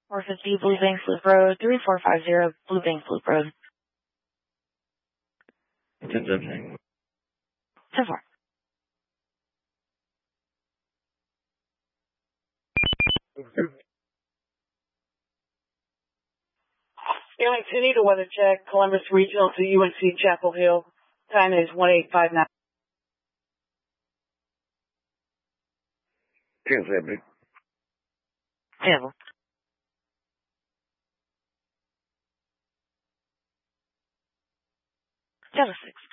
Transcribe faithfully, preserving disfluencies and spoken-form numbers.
four fifty Blue Banks Loop Road, three four five zero Blue Banks Loop Road. ten seven. ten four. U N C, need a weather check. Columbus Regional to U N C Chapel Hill. Time is one eight five nine. ten seven. Available. Delta six.